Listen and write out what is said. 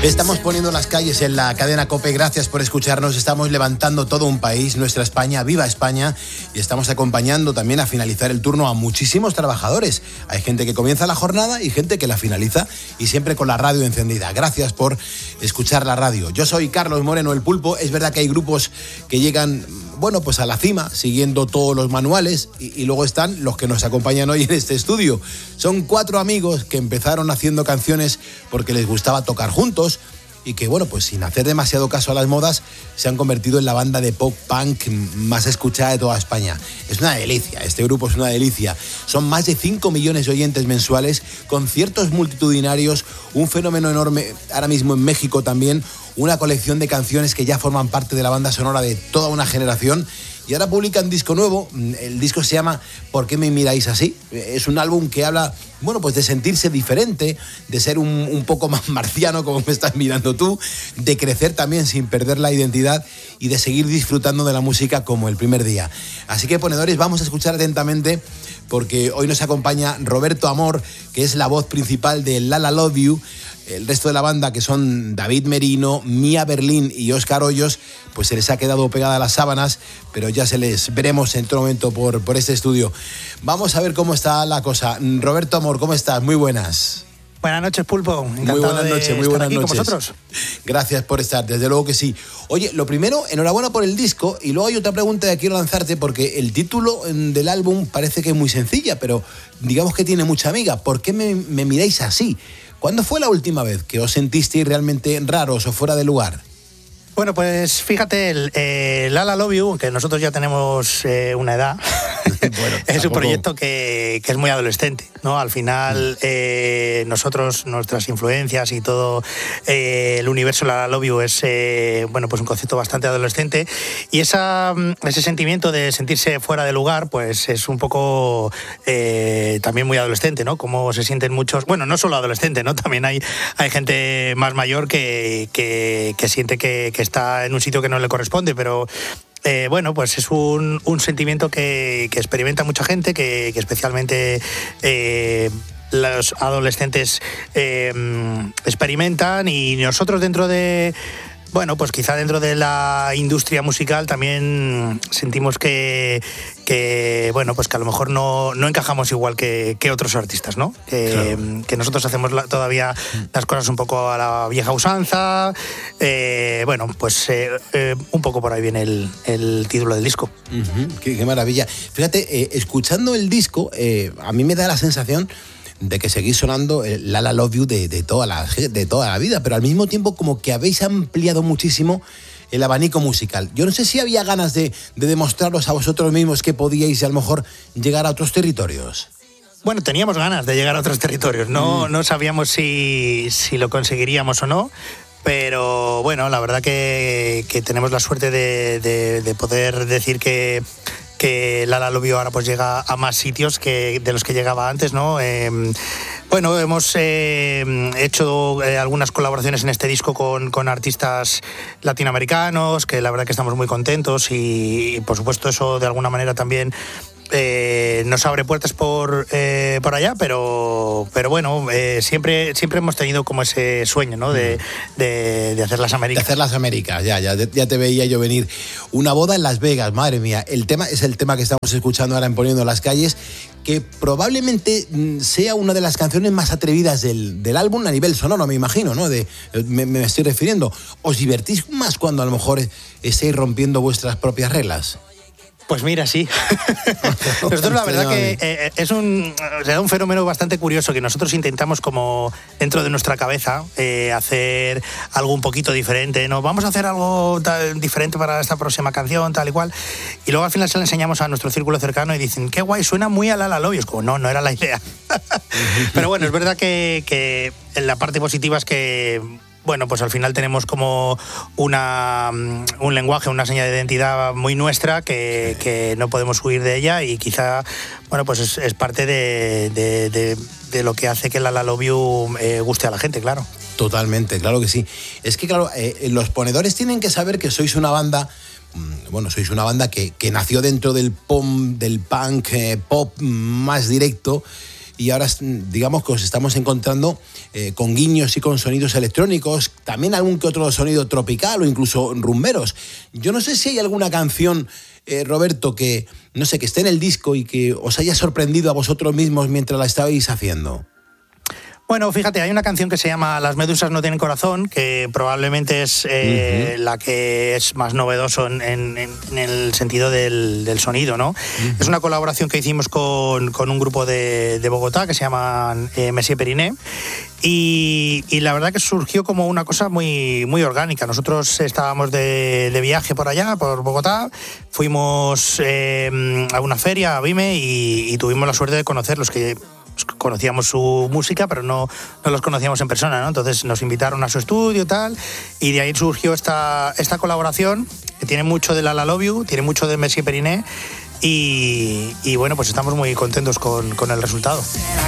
Estamos poniendo las calles en la cadena COPE, gracias por escucharnos, estamos levantando todo un país, nuestra España, viva España, y estamos acompañando también a finalizar el turno a muchísimos trabajadores. Hay gente que comienza la jornada y gente que la finaliza, y siempre con la radio encendida. Gracias por escuchar la radio. Yo soy Carlos Moreno, el Pulpo. Es verdad que hay grupos que llegan, bueno, pues a la cima, siguiendo todos los manuales, y luego están los que nos acompañan hoy en este estudio. Son 4 amigos que empezaron haciendo canciones porque les gustaba tocar juntos, y que, bueno, pues sin hacer demasiado caso a las modas, se han convertido en la banda de pop punk más escuchada de toda España. Es una delicia, este grupo es una delicia. Son más de 5 millones de oyentes mensuales, conciertos multitudinarios, un fenómeno enorme ahora mismo en México también, una colección de canciones que ya forman parte de la banda sonora de toda una generación. Y ahora publican disco nuevo. El disco se llama ¿Por qué me miráis así? Es un álbum que habla, bueno, pues de sentirse diferente, de ser un poco más marciano, como me estás mirando tú, de crecer también sin perder la identidad y de seguir disfrutando de la música como el primer día. Así que, ponedores, vamos a escuchar atentamente, porque hoy nos acompaña Roberto Amor, que es la voz principal de La La Love You. El resto de la banda, que son David Merino, Mía Berlín y Óscar Hoyos, pues se les ha quedado pegada a las sábanas, pero ya se les veremos en otro momento por este estudio. Vamos a ver cómo está la cosa. Roberto Amor, ¿cómo estás? Muy buenas. Buenas noches, Pulpo. Encantado muy buenas noches, muy buenas noches. Con vosotros. Gracias por estar, desde luego que sí. Oye, lo primero, enhorabuena por el disco, y luego hay otra pregunta que quiero lanzarte, porque el título del álbum parece que es muy sencilla, pero digamos que tiene mucha amiga. ¿Por qué me miráis así? ¿Cuándo fue la última vez que os sentisteis realmente raros o fuera de lugar? Bueno, pues fíjate, el La La Love You, que nosotros ya tenemos una edad, bueno, es un proyecto que es muy adolescente, ¿no? Al final, nosotros, nuestras influencias y todo el universo La La Love You es, bueno, pues un concepto bastante adolescente, y ese sentimiento de sentirse fuera de lugar, pues es un poco también muy adolescente, ¿no? Como se sienten muchos, bueno, no solo adolescentes, ¿no? También hay gente más mayor que siente que está en un sitio que no le corresponde, pero bueno, pues es un sentimiento que experimenta mucha gente, que especialmente los adolescentes experimentan, y nosotros dentro de... Bueno, pues quizá dentro de la industria musical también sentimos que bueno, pues que a lo mejor no encajamos igual que otros artistas, ¿no? Claro. Que nosotros hacemos todavía las cosas un poco a la vieja usanza. Bueno, pues un poco por ahí viene el título del disco. Uh-huh. Qué maravilla. Fíjate, escuchando el disco, a mí me da la sensación de que seguís sonando La La Love You de toda la vida, pero al mismo tiempo como que habéis ampliado muchísimo el abanico musical. Yo no sé si había ganas de demostraros a vosotros mismos que podíais a lo mejor llegar a otros territorios. Bueno, teníamos ganas de llegar a otros territorios, no sabíamos si lo conseguiríamos o no. Pero bueno, la verdad que tenemos la suerte de poder decir que La La Love You ahora pues llega a más sitios de los que llegaba antes, ¿no? Bueno, hemos hecho algunas colaboraciones en este disco con artistas latinoamericanos, que la verdad que estamos muy contentos, y por supuesto eso de alguna manera también nos abre puertas por allá, pero bueno, siempre hemos tenido como ese sueño, ¿no? De hacer las Américas. De hacer las Américas, ya te veía yo venir. Una boda en Las Vegas, madre mía. El tema es el tema que estamos escuchando ahora en Poniendo las Calles, que probablemente sea una de las canciones más atrevidas del álbum a nivel sonoro, me imagino, ¿no? Me estoy refiriendo. ¿Os divertís más cuando a lo mejor estáis rompiendo vuestras propias reglas? Pues mira, sí. Nosotros la verdad que se da un fenómeno bastante curioso, que nosotros intentamos como dentro de nuestra cabeza hacer algo un poquito diferente, ¿no? Vamos a hacer algo diferente para esta próxima canción, tal y cual. Y luego al final se lo enseñamos a nuestro círculo cercano y dicen, qué guay, suena muy a La La Love You. Es como, no era la idea. Pero bueno, es verdad que la parte positiva es que, bueno, pues al final tenemos como un lenguaje, una señal de identidad muy nuestra que no podemos huir de ella, y quizá, bueno, pues es parte de lo que hace que La La Love You guste a la gente, claro. Totalmente, claro que sí. Es que, claro, los ponedores tienen que saber que sois una banda... Bueno, sois una banda que nació dentro del punk pop más directo, y ahora digamos que os estamos encontrando con guiños y con sonidos electrónicos, también algún que otro sonido tropical o incluso rumberos. Yo no sé si hay alguna canción, Roberto, que no sé, que esté en el disco y que os haya sorprendido a vosotros mismos mientras la estabais haciendo. Bueno, fíjate, hay una canción que se llama Las medusas no tienen corazón, que probablemente es la que es más novedoso en el sentido del sonido, ¿no? Es una colaboración que hicimos con un grupo de Bogotá que se llaman Messier Periné. Y la verdad que surgió como una cosa muy, muy orgánica. Nosotros estábamos de viaje por allá, por Bogotá, fuimos a una feria, a Vime, y tuvimos la suerte de conocerlos, que conocíamos su música, pero no los conocíamos en persona, ¿no? Entonces nos invitaron a su estudio y tal, y de ahí surgió esta colaboración, que tiene mucho de La La Love You, tiene mucho de Messier Periné, y bueno, pues estamos muy contentos con el resultado.